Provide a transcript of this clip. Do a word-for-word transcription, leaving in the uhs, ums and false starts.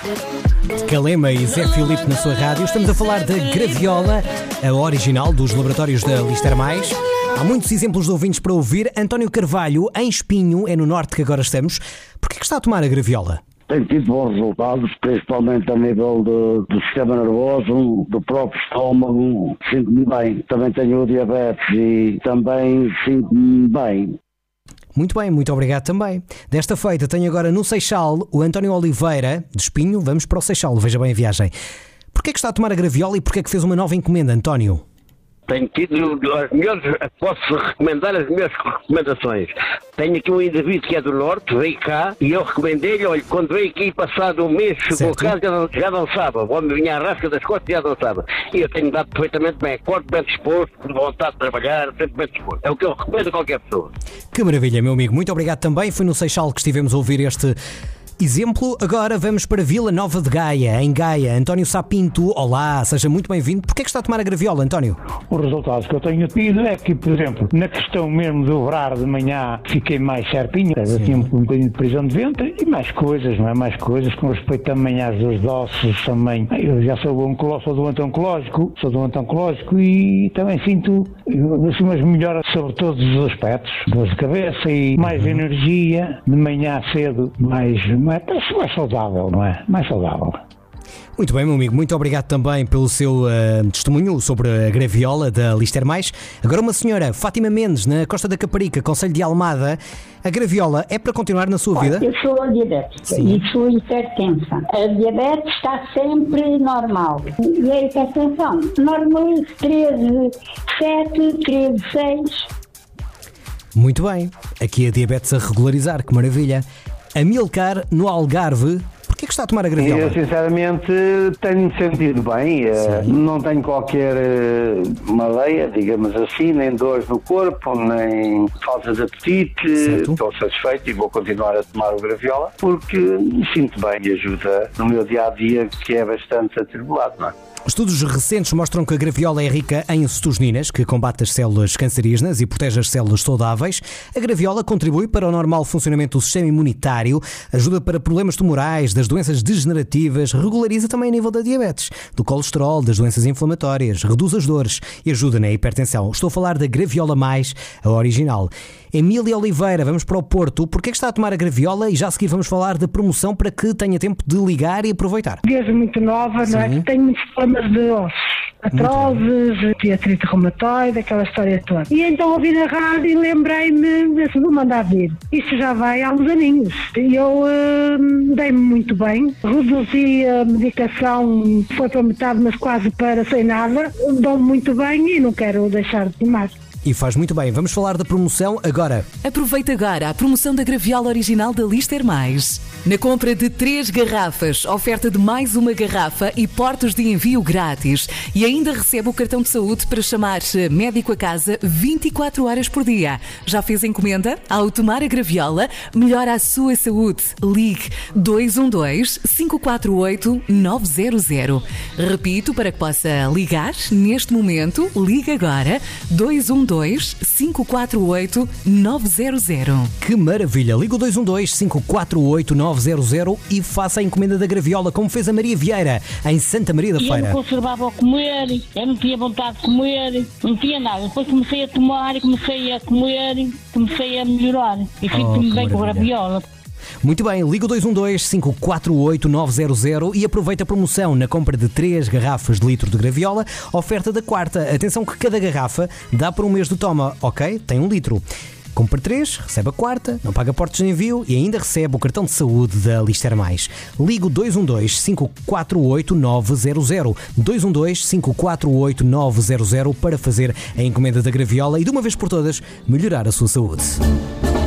Calema e Zé Filipe na sua rádio. Estamos a falar da graviola, a original dos laboratórios da Lister Mais. Há muitos exemplos de ouvintes para ouvir. António Carvalho, em Espinho, é no norte que agora estamos. Porquê que está a tomar a graviola? Tem tido bons resultados, principalmente a nível do, do sistema nervoso, do próprio estômago. Sinto-me bem. Também tenho o diabetes e também sinto-me bem. Muito bem, muito obrigado também. Desta feita tenho agora no Seixal o António Oliveira, de Espinho. Vamos para o Seixal, veja bem a viagem. Porquê que está a tomar a graviola e porquê que fez uma nova encomenda, António? Tenho tido as melhores, posso recomendar as minhas recomendações. Tenho aqui um indivíduo que é do norte, veio cá e eu recomendei-lhe, olha, quando veio aqui passado um mês, chegou cá, já, já dançava. O homem vinha à rasca das costas e já dançava. E eu tenho dado perfeitamente bem, acordo bem disposto, com vontade de trabalhar, sempre bem disposto. É o que eu recomendo a qualquer pessoa. Que maravilha, meu amigo. Muito obrigado também. Foi no Seixal que estivemos a ouvir este exemplo. Agora vamos para Vila Nova de Gaia, em Gaia. António Sapinto, olá, seja muito bem-vindo. Porquê é que está a tomar a graviola, António? Os resultados que eu tenho tido é que, por exemplo, na questão mesmo de orar de manhã, fiquei mais certinho, tinha um bocadinho de prisão de ventre e mais coisas, não é? Mais coisas, com respeito também às dos ossos também. Eu já sou, oncolo, sou doente oncológico, sou doente oncológico e também sinto assim, umas melhoras sobre todos os aspectos, dor de cabeça e mais uhum. energia, de manhã cedo, mais... mais, mais saudável, não é? Mais saudável. Muito bem, meu amigo, muito obrigado também pelo seu uh, testemunho sobre a graviola da Lister Mais. Agora uma senhora, Fátima Mendes, na Costa da Caparica, Concelho de Almada. A graviola é para continuar na sua vida? Eu sou diabética e sou hipertensa. A diabetes está sempre normal. E a hipertensão? Normalizo treze, sete, treze, seis. Muito bem. Aqui a diabetes a regularizar, que maravilha. Amilcar, no Algarve, porquê que está a tomar a graviola? Eu sinceramente tenho-me sentido bem, uh, não tenho qualquer uh, maleia, digamos assim, nem dores no corpo, nem falta de apetite, certo. Estou satisfeito e vou continuar a tomar o graviola porque me sinto bem e ajuda no meu dia-a-dia que é bastante atribulado, não é? Estudos recentes mostram que a graviola é rica em cetosininas, que combate as células cancerígenas e protege as células saudáveis. A graviola contribui para o normal funcionamento do sistema imunitário, ajuda para problemas tumorais, das doenças degenerativas, regulariza também a nível da diabetes, do colesterol, das doenças inflamatórias, reduz as dores e ajuda na hipertensão. Estou a falar da Graviola Mais, a original. Emília Oliveira, vamos para o Porto. Porquê que está a tomar a graviola? E já a seguir vamos falar da promoção para que tenha tempo de ligar e aproveitar. Desde muito nova, não é? Tenho muitos problemas de ossos, artroses, artrite reumatoide, aquela história toda. E então ouvi na rádio e lembrei-me de vou mandar vir. Isso já vai há uns aninhos. E eu uh, dei-me muito bem, reduzi a medicação, foi para metade, mas quase para sem nada. Dou-me muito bem e não quero deixar de tomar. E faz muito bem. Vamos falar da promoção agora. Aproveita agora a promoção da graviola original da Lister Mais. Na compra de três garrafas, oferta de mais uma garrafa e portos de envio grátis. E ainda recebe o cartão de saúde para chamar médico a casa vinte e quatro horas por dia. Já fez encomenda? Ao tomar a graviola, melhora a sua saúde. Ligue dois um dois, cinco quatro oito, nove zero zero. Repito, para que possa ligar neste momento, ligue agora dois um dois, cinco quatro oito, nove zero zero. Que maravilha! Liga o dois um dois, cinco quatro oito, nove zero zero e faça a encomenda da graviola, como fez a Maria Vieira, em Santa Maria da Feira. Eu não conservava a comer, eu não tinha vontade de comer, não tinha nada. Depois comecei a tomar e comecei a comer, comecei a melhorar. E fico-me oh, bem com a graviola. Muito bem, liga o dois um dois, cinco quatro oito, nove zero zero e aproveita a promoção na compra de três garrafas de litro de graviola, oferta da quarta. Atenção que cada garrafa dá para um mês de toma, ok? Tem um litro. Compre três, recebe a quarta, não paga portos de envio e ainda recebe o cartão de saúde da Lister Mais. Liga o dois um dois, cinco quatro oito, nove zero zero. dois um dois, cinco quatro oito, nove zero zero para fazer a encomenda da graviola e de uma vez por todas melhorar a sua saúde.